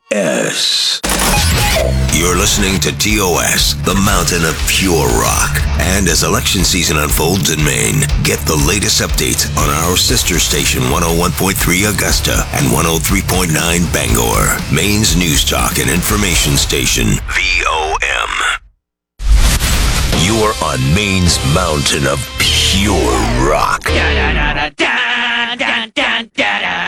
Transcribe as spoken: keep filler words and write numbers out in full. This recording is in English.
S. You're listening to T O S, the mountain of pure rock. And as election season unfolds in Maine, get the latest updates on our sister station one oh one point three Augusta and one oh three point nine Bangor, Maine's news talk and information station, V O M. You're on Maine's mountain of pure rock. Da, da, da, da, da, da, da, da.